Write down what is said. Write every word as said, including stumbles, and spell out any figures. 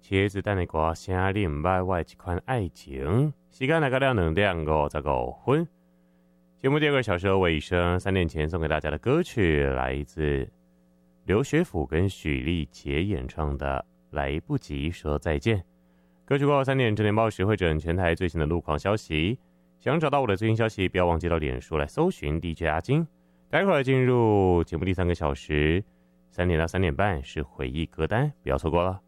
茄子蛋的歌声你唔捌我的一款爱情。时间来到了两点五十五分。节目第二个小时的尾声，三点前送给大家的歌曲来自刘学府跟许丽杰演唱的《来不及说再见》。歌曲过后三点，正点报时会整全台最新的路况消息。想找到我的最新消息，不要忘记到脸书来搜寻 D J 阿金。待会儿进入节目第三个小时，三点到三点半是回忆歌单，不要错过了。